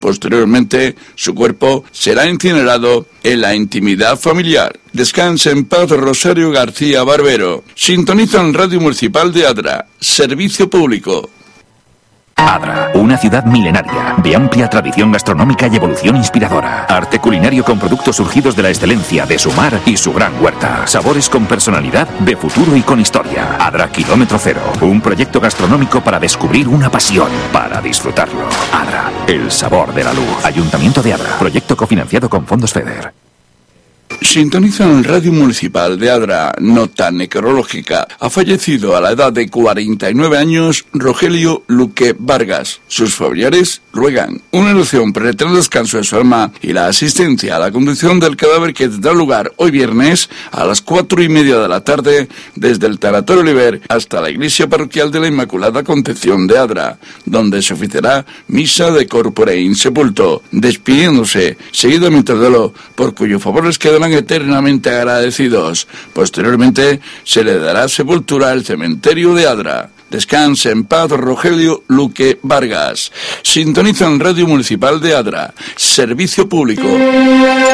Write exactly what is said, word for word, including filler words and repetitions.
Posteriormente, su cuerpo será incinerado en la intimidad familiar. Descanse en paz Rosario García Barbero. Sintonizan Radio Municipal de Adra, servicio público. Adra, una ciudad milenaria, de amplia tradición gastronómica y evolución inspiradora. Arte culinario con productos surgidos de la excelencia de su mar y su gran huerta. Sabores con personalidad, de futuro y con historia. Adra Kilómetro Cero, un proyecto gastronómico para descubrir una pasión, para disfrutarlo. Adra, el sabor de la luz. Ayuntamiento de Adra, proyecto cofinanciado con fondos FEDER. Sintonizan Radio Municipal de Adra, nota necrológica. Ha fallecido a la edad de cuarenta y nueve años Rogelio Luque Vargas. Sus familiares ruegan una oración por el eterno descanso de su alma y la asistencia a la conducción del cadáver que tendrá lugar hoy viernes a las cuatro y media de la tarde desde el Tanatorio Oliver hasta la Iglesia Parroquial de la Inmaculada Concepción de Adra, donde se oficiará misa de corpore insepulto, despidiéndose seguidamente del duelo por cuyo favor les quedarán eternamente agradecidos. Posteriormente se le dará sepultura al cementerio de Adra. Descanse en paz Rogelio Luque Vargas. Sintonizan Radio Municipal de Adra, servicio público.